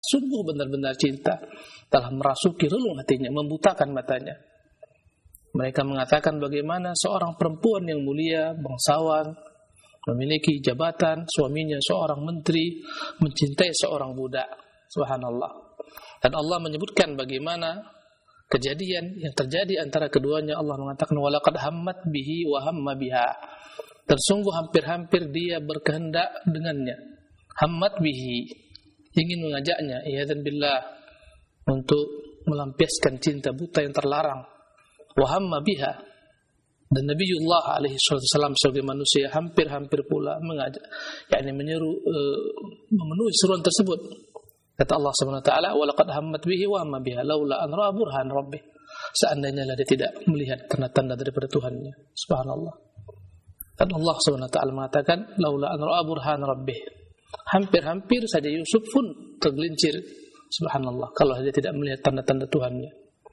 sungguh benar-benar cinta, telah merasuki relung hatinya, membutakan matanya. Mereka mengatakan bagaimana seorang perempuan yang mulia, bangsawan, memiliki jabatan, suaminya seorang menteri, mencintai seorang budak. Subhanallah. Dan Allah menyebutkan bagaimana kejadian yang terjadi antara keduanya. Allah mengatakan walaqad hammat bihi wa hamma biha. Dan sungguh hampir-hampir dia berkehendak dengannya. Hammat bihi, ingin mengajaknya, iyadzan billah, untuk melampiaskan cinta buta yang terlarang. Wa hamma biha, dan Nabiullah alaihi wasallam sebagai manusia hampir-hampir pula mengajak, menyeru, memenuhi seruan tersebut. Kata Allah Subhanahu wa taala, "Wa laqad hammat bihi wa hamma biha laula an ra'a burhan rabbih." Seandainya dia tidak melihat tanda-tanda daripada Tuhannya. Subhanallah. Dan Allah Subhanahu wa taala mengatakan, "Laula an ra'a burhan rabbih." Hampir-hampir saja Yusuf pun tergelincir. Subhanallah, kalau dia tidak melihat tanda-tanda Tuhannya.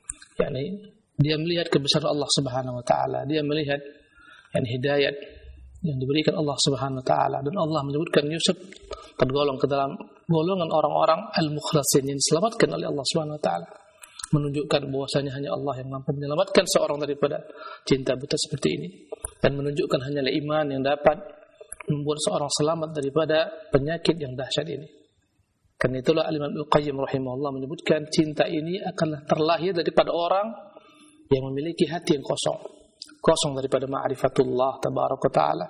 Dia melihat kebesaran Allah Subhanahu wa taala, dia melihat hidayat yang diberikan Allah Subhanahu wa taala, dan Allah menyebutkan Yusuf tergolong ke dalam golongan orang-orang al-mukhlasin yang diselamatkan oleh Allah Subhanahu wa taala, menunjukkan bahwasanya hanya Allah yang mampu menyelamatkan seorang daripada cinta buta seperti ini, dan menunjukkan hanyalah iman yang dapat membuat seorang selamat daripada penyakit yang dahsyat ini. Karena itulah Al-Imam Al-Qayyim rahimahullah menyebutkan cinta ini akanlah terlahir daripada orang yang memiliki hati yang kosong daripada ma'rifatullah tabaraka ta'ala,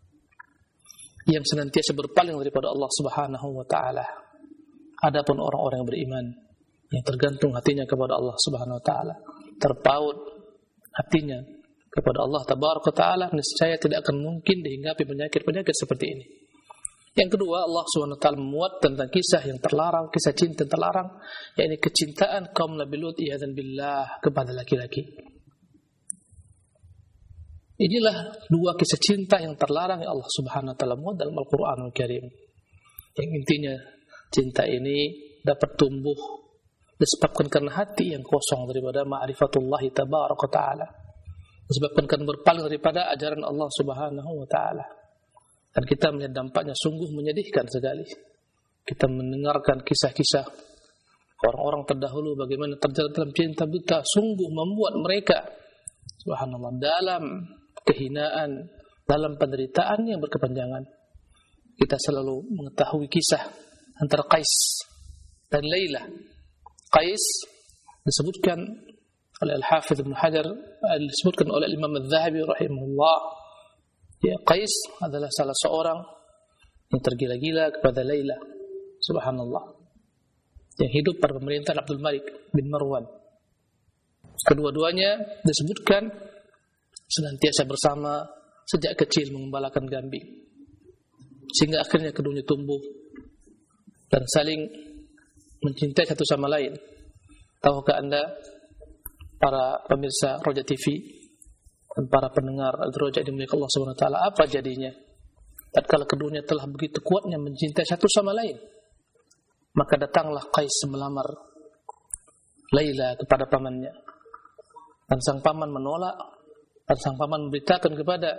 yang senantiasa berpaling daripada Allah Subhanahu wa ta'ala. Adapun orang-orang yang beriman, yang tergantung hatinya kepada Allah Subhanahu wa ta'ala, terpaut hatinya kepada Allah tabaraka ta'ala, niscaya tidak akan mungkin dihinggapi penyakit-penyakit seperti ini. Yang kedua, Allah Subhanahu wa ta'ala memuat tentang kisah yang terlarang, kisah cinta yang terlarang, yakni kecintaan kaum Nabi Lut iyadzan billah kepada laki-laki. Inilah dua kisah cinta yang terlarang yang Allah Subhanahu wa ta'ala muat dalam Al-Qur'anul Karim. Yang intinya cinta ini dapat tumbuh disebabkan karena hati yang kosong daripada ma'rifatullah tabaraka ta'ala, disebabkan karena berpaling daripada ajaran Allah Subhanahu wa ta'ala. Dan kita melihat dampaknya sungguh menyedihkan sekali. Kita mendengarkan kisah-kisah orang-orang terdahulu bagaimana terjerat dalam cinta buta, sungguh membuat mereka, subhanallah, dalam kehinaan, dalam penderitaan yang berkepanjangan. Kita selalu mengetahui kisah antara Qais dan Laila. Qais disebutkan oleh Al-Hafidz Ibnu Hajar, disebutkan oleh Imam Adz-Dzahabi rahimahullah. Qais adalah salah seorang yang tergila-gila kepada Laila, subhanallah, yang hidup pada pemerintahan Abdul Malik bin Marwan. Kedua-duanya disebutkan senantiasa bersama sejak kecil mengembalakan kambing, sehingga akhirnya keduanya tumbuh dan saling mencintai satu sama lain. Tahukah Anda, para pemirsa Roja TV dan para pendengar Al-Roja dimiliki Allah Subhanahu wa taala, apa jadinya tatkala keduanya telah begitu kuatnya mencintai satu sama lain? Maka datanglah Qais melamar Laila kepada pamannya, dan sang paman menolak, dan sang paman memberitakan kepada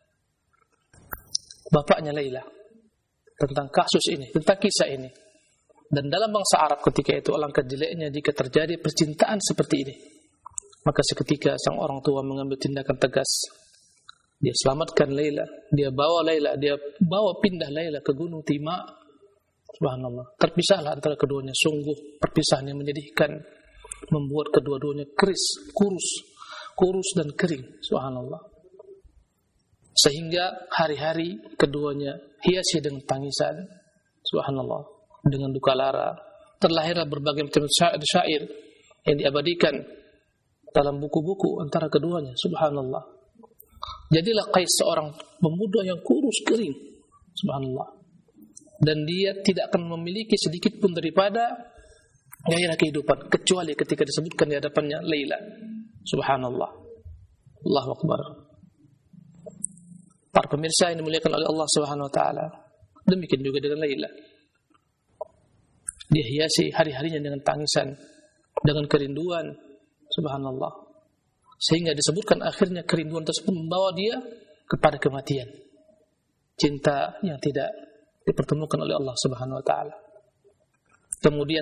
bapaknya Laila tentang kasus ini, tentang kisah ini. Dan dalam bangsa Arab ketika itu, alangkah jeleknya jika terjadi percintaan seperti ini. Maka seketika sang orang tua mengambil tindakan tegas. Dia selamatkan Laila, dia bawa pindah Laila ke Gunung Tima. Subhanallah, terpisahlah antara keduanya. Sungguh perpisahan yang menyedihkan, membuat kedua-duanya kurus dan kering. Subhanallah. Sehingga hari-hari keduanya hiasi dengan tangisan. Subhanallah, dengan duka lara. Terlahirlah berbagai macam syair yang diabadikan dalam buku-buku antara keduanya. Subhanallah. Jadilah Qais seorang pemuda yang kurus kering. Subhanallah. Dan dia tidak akan memiliki sedikit pun daripada gairah kehidupan, kecuali ketika disebutkan di hadapannya Laila. Subhanallah. Allahu Akbar. Para pemirsa yang dimuliakan oleh Allah Subhanahu wa taala, demikian juga dengan Laila. Dia hiasi hari-harinya dengan tangisan, dengan kerinduan. Subhanallah. Sehingga disebutkan akhirnya kerinduan tersebut membawa dia kepada kematian. Cinta yang tidak dipertemukan oleh Allah Subhanahu wa taala. Kemudian